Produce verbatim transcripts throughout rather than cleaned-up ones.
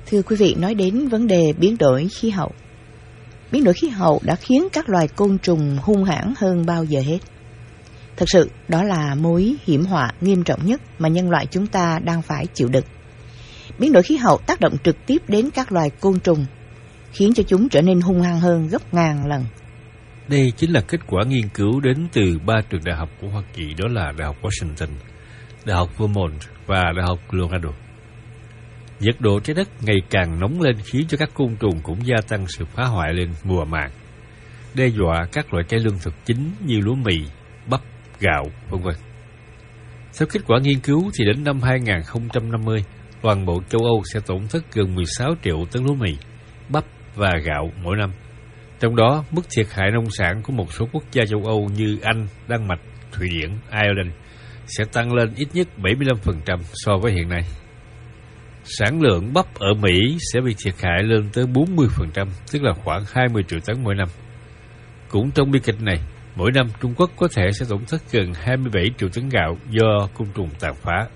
Thưa quý vị, nói đến vấn đề biến đổi khí hậu. Biến đổi khí hậu đã khiến các loài côn trùng hung hãn hơn bao giờ hết. Thực sự, đó là mối hiểm họa nghiêm trọng nhất mà nhân loại chúng ta đang phải chịu đựng. Biến đổi khí hậu tác động trực tiếp đến các loài côn trùng, khiến cho chúng trở nên hung hăng hơn gấp ngàn lần. Đây chính là kết quả nghiên cứu đến từ ba trường đại học của Hoa Kỳ, đó là Đại học Washington, Đại học Vermont và Đại học Colorado. Nhiệt độ trái đất ngày càng nóng lên khiến cho các côn trùng cũng gia tăng sự phá hoại lên mùa màng, đe dọa các loại cây lương thực chính như lúa mì, bắp, gạo, vân vân. Theo kết quả nghiên cứu thì đến năm hai nghìn không trăm năm mươi, toàn bộ châu Âu sẽ tổn thất gần mười sáu triệu tấn lúa mì, bắp và gạo mỗi năm. Trong đó, mức thiệt hại nông sản của một số quốc gia châu Âu như Anh, Đan Mạch, Thụy Điển, Ireland sẽ tăng lên ít nhất bảy mươi lăm phần trăm so với hiện nay. Sản lượng bắp ở Mỹ sẽ bị thiệt hại lên tới bốn mươi phần trăm, tức là khoảng hai mươi triệu tấn mỗi năm. Cũng trong bi kịch này, mỗi năm Trung Quốc có thể sẽ tổn thất gần hai mươi bảy triệu tấn gạo do côn trùng tàn phá.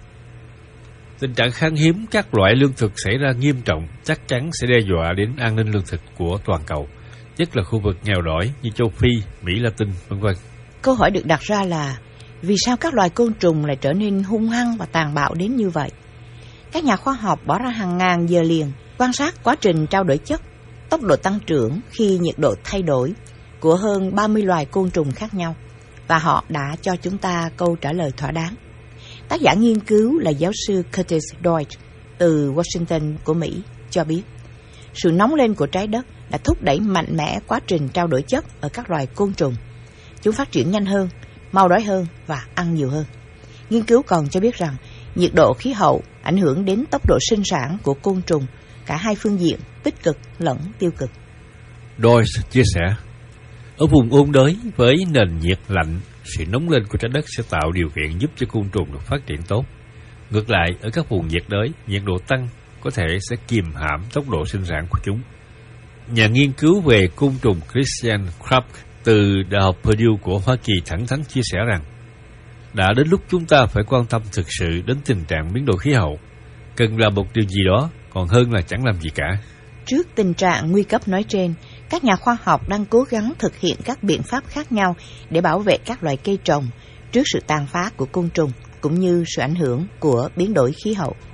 Tình trạng khan hiếm các loại lương thực xảy ra nghiêm trọng chắc chắn sẽ đe dọa đến an ninh lương thực của toàn cầu, nhất là khu vực nghèo đói như châu Phi, Mỹ Latin, vân vân. Câu hỏi được đặt ra là vì sao các loài côn trùng lại trở nên hung hăng và tàn bạo đến như vậy? Các nhà khoa học bỏ ra hàng ngàn giờ liền quan sát quá trình trao đổi chất, tốc độ tăng trưởng khi nhiệt độ thay đổi của hơn ba mươi loài côn trùng khác nhau, và họ đã cho chúng ta câu trả lời thỏa đáng. Tác giả nghiên cứu là giáo sư Curtis Deutsch từ Washington của Mỹ cho biết, sự nóng lên của trái đất đã thúc đẩy mạnh mẽ quá trình trao đổi chất ở các loài côn trùng. Chúng phát triển nhanh hơn, mau đói hơn và ăn nhiều hơn. Nghiên cứu còn cho biết rằng nhiệt độ khí hậu ảnh hưởng đến tốc độ sinh sản của côn trùng, cả hai phương diện tích cực lẫn tiêu cực. Deutsch chia sẻ, ở vùng ôn đới với nền nhiệt lạnh, sự nóng lên của trái đất sẽ tạo điều kiện giúp cho côn trùng được phát triển tốt. Ngược lại, ở các vùng nhiệt đới, nhiệt độ tăng có thể sẽ kiềm hãm tốc độ sinh sản của chúng. Nhà nghiên cứu về côn trùng Christian Krapf từ Đại học Purdue của Hoa Kỳ thẳng thắn chia sẻ rằng, đã đến lúc chúng ta phải quan tâm thực sự đến tình trạng biến đổi khí hậu, cần làm một điều gì đó còn hơn là chẳng làm gì cả. Trước tình trạng nguy cấp nói trên, các nhà khoa học đang cố gắng thực hiện các biện pháp khác nhau để bảo vệ các loài cây trồng trước sự tàn phá của côn trùng cũng như sự ảnh hưởng của biến đổi khí hậu.